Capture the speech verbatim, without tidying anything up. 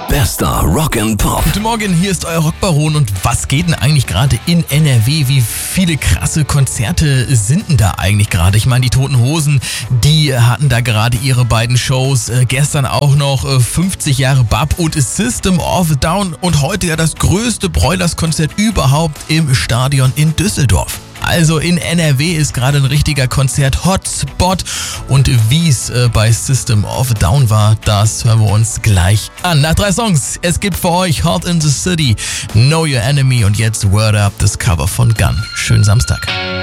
Bester Rock and Pop. Guten Morgen, hier ist euer Rockbaron. Und was geht denn eigentlich gerade in N R W? Wie viele krasse Konzerte sind denn da eigentlich gerade? Ich meine, die Toten Hosen, die hatten da gerade ihre beiden Shows. Äh, gestern auch noch äh, fünfzig Jahre B A P und System of a Down. Und heute ja das größte Broilers-Konzert überhaupt im Stadion in Düsseldorf. Also in N R W ist gerade ein richtiger Konzert-Hotspot. Und wie es äh, bei System of a Down war, das hören wir uns gleich an. Nach drei Songs, es gibt für euch Hot in the City, Know Your Enemy und jetzt Word Up, das Cover von Gun. Schönen Samstag.